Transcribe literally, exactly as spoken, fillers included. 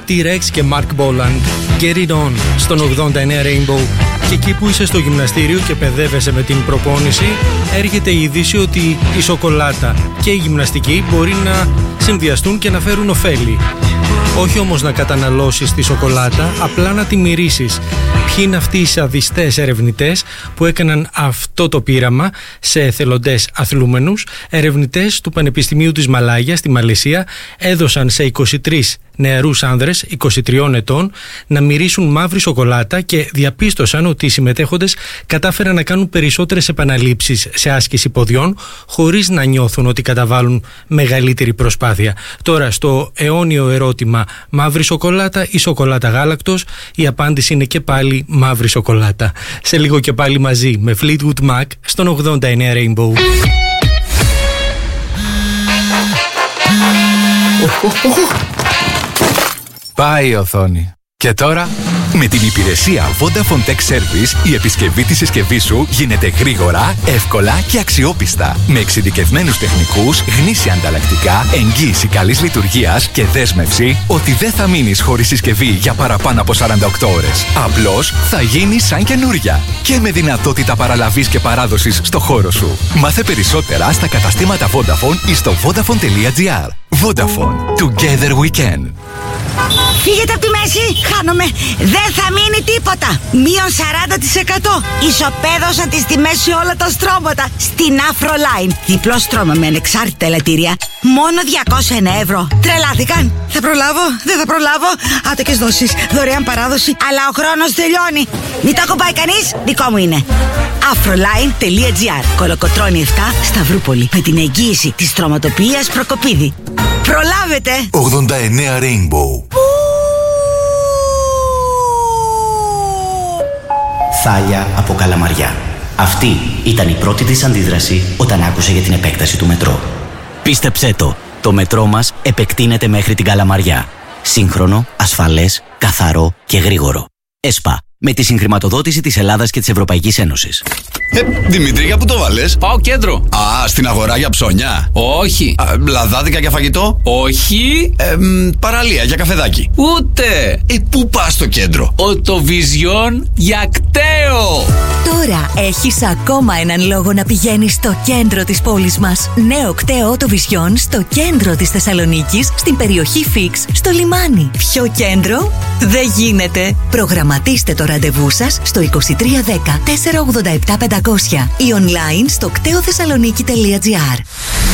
T-Rex και Mark Boland. Get it on στον ογδόντα εννέα Rainbow. Και εκεί που είσαι στο γυμναστήριο και παιδεύεσαι με την προπόνηση, έρχεται η είδηση ότι η σοκολάτα και η γυμναστική μπορεί να συνδυαστούν και να φέρουν ωφέλη. Όχι όμως να καταναλώσεις τη σοκολάτα, απλά να τη μυρίσεις. Ποιοι είναι αυτοί οι σαδιστές ερευνητές που έκαναν αυτό το πείραμα σε εθελοντές αθλούμενους? Ερευνητές του Πανεπιστημίου της Μαλάγια στη Μαλαισία έδωσαν σε είκοσι τρεις νεαρούς άνδρες είκοσι τριών ετών να μυρίσουν μαύρη σοκολάτα και διαπίστωσαν ότι οι συμμετέχοντες κατάφεραν να κάνουν περισσότερες επαναλήψεις σε άσκηση ποδιών χωρίς να νιώθουν ότι καταβάλουν μεγαλύτερη προσπάθεια. Τώρα, στο αιώνιο ερώτημα μαύρη σοκολάτα ή σοκολάτα γάλακτος, η απάντηση είναι και πάλι μαύρη σοκολάτα. Σε λίγο και πάλι μαζί με Fleetwood Mac στον ογδόντα εννέα Rainbow. Πάει η οθόνη. Και τώρα, με την υπηρεσία Vodafone Tech Service, η επισκευή της συσκευής σου γίνεται γρήγορα, εύκολα και αξιόπιστα. Με εξειδικευμένους τεχνικούς, γνήσια ανταλλακτικά, εγγύηση καλής λειτουργίας και δέσμευση ότι δεν θα μείνεις χωρίς συσκευή για παραπάνω από σαράντα οκτώ ώρες. Απλώς θα γίνει σαν καινούρια. Και με δυνατότητα παραλαβής και παράδοσης στο χώρο σου. Μάθε περισσότερα στα καταστήματα Vodafone ή στο vodafone τελεία gr. Vodafone. Together we can. Φύγετε από τη μέση, χάνομαι. Δεν θα μείνει τίποτα. Μείον σαράντα τοις εκατό. Ισοπαίδωσαν τις τιμές σε όλα τα στρώματα. Στην Afroline. Διπλό στρώμα με ανεξάρτητα ελαττήρια. Μόνο διακόσια ένα ευρώ. Τρελάθηκαν. Θα προλάβω, δεν θα προλάβω. Άτοκες δόσεις, δωρεάν παράδοση. Αλλά ο χρόνος τελειώνει. Μην το ακουμπάει κανείς, δικό μου είναι. Afroline τελεία gr. Κολοκοτρώνη επτά, Σταυρούπολη. Με την εγγύηση της στρωματοποιίας Προκοπίδη. Προλάβετε. ογδόντα εννέα Rainbow. Θάλια από Καλαμαριά. Αυτή ήταν η πρώτη της αντίδραση όταν άκουσε για την επέκταση του μετρό. Πίστεψέ το, το μετρό μας επεκτείνεται μέχρι την Καλαμαριά. Σύγχρονο, ασφαλές, καθαρό και γρήγορο. ΕΣΠΑ. Με τη συγχρηματοδότηση της Ελλάδας και της Ευρωπαϊκής Ένωσης. Ε, Δημήτρη, για πού το βάλες? Πάω κέντρο. Α, στην αγορά για ψώνια. Όχι. Α, λαδάδικα για φαγητό. Όχι. Ε, μ, παραλία για καφεδάκι. Ούτε. Ε, πού πας στο κέντρο? Οτοβιζιόν για κταίο. Τώρα έχεις ακόμα έναν λόγο να πηγαίνεις στο κέντρο της πόλης μας. Νέο κταίο Οτοβιζιόν στο κέντρο της Θεσσαλονίκης, στην περιοχή Φίξ, στο λιμάνι. Πιο κέντρο δεν γίνεται. Προγραμματίστε το ραντεβού σας στο είκοσι τρία δέκα τετρακόσια ογδόντα επτά πεντακόσια ή online στο κτέο θεσσαλονίκη τελεία gr.